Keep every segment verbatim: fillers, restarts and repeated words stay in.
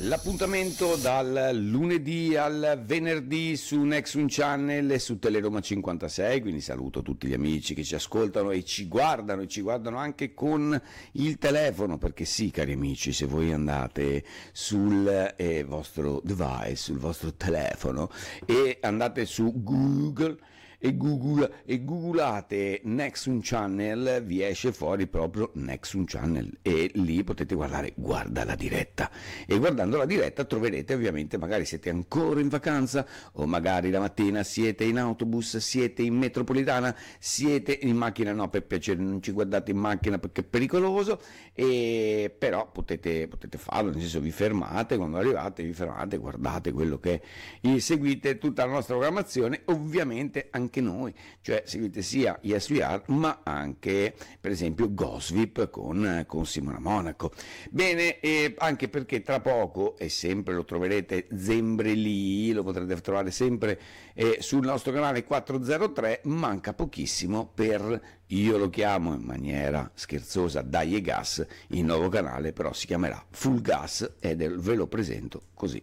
L'appuntamento dal lunedì al venerdì su Nexun Channel e su Teleroma cinquantasei, quindi saluto tutti gli amici che ci ascoltano e ci guardano e ci guardano anche con il telefono, perché sì, cari amici, se voi andate sul eh, vostro device, sul vostro telefono e andate su Google e Google e googolate Nexun Channel, vi esce fuori proprio Nexun Channel e lì potete guardare guarda la diretta, e guardando la diretta troverete, ovviamente, magari siete ancora in vacanza o magari la mattina siete in autobus, siete in metropolitana, siete in macchina, no, per piacere non ci guardate in macchina perché è pericoloso, e però potete, potete farlo, nel senso vi fermate, quando arrivate vi fermate, guardate quello che è, seguite tutta la nostra programmazione, ovviamente anche noi, cioè seguite sia Yes We Are ma anche per esempio Gossip con, con Simona Monaco. Bene, e anche perché tra poco, e sempre lo troverete sempre lì, lo potrete trovare sempre eh, sul nostro canale quattrocentotre, manca pochissimo per, io lo chiamo in maniera scherzosa Dai e Gas, il nuovo canale però si chiamerà Full Gas ed è, ve lo presento così.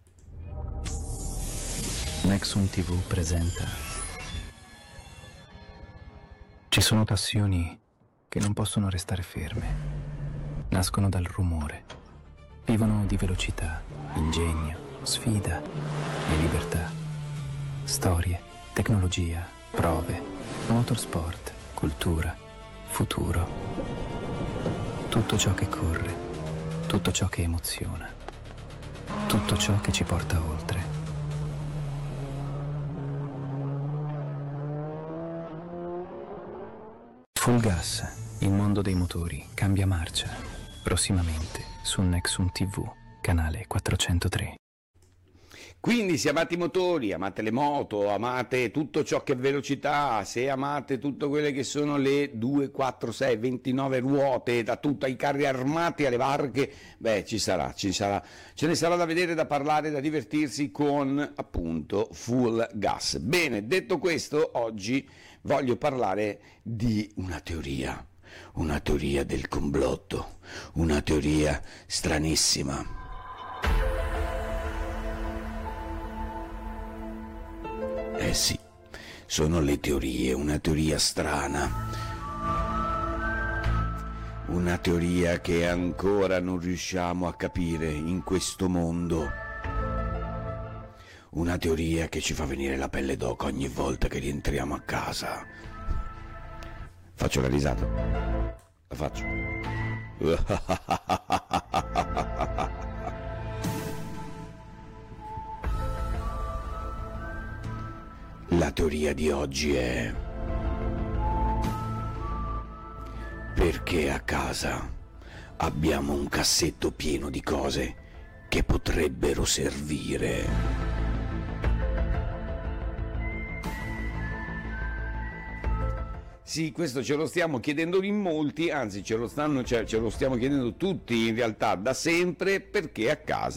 Nexun ti vu presenta. Ci sono passioni che non possono restare ferme, nascono dal rumore, vivono di velocità, ingegno, sfida e libertà. Storie, tecnologia, prove, motorsport, cultura, futuro. Tutto ciò che corre, tutto ciò che emoziona, tutto ciò che ci porta oltre. Full Gas, il mondo dei motori cambia marcia. Prossimamente su Nexun ti vu, canale quattrocentotre. Quindi se amate i motori, amate le moto, amate tutto ciò che è velocità, se amate tutto quelle che sono le due, quattro, sei, ventinove ruote, da tutti i carri armati alle varche, beh, ci sarà, ci sarà, ce ne sarà da vedere, da parlare, da divertirsi con appunto Full Gas. Bene, detto questo, oggi voglio parlare di una teoria, una teoria del complotto, una teoria stranissima. Eh sì, sono le teorie, una teoria strana, una teoria che ancora non riusciamo a capire in questo mondo, una teoria che ci fa venire la pelle d'oca ogni volta che rientriamo a casa. Faccio la risata? La faccio? La teoria di oggi è: perché a casa abbiamo un cassetto pieno di cose che potrebbero servire. Sì, questo ce lo stiamo chiedendo in molti, anzi ce lo stanno, cioè, ce lo stiamo chiedendo tutti in realtà da sempre, perché a casa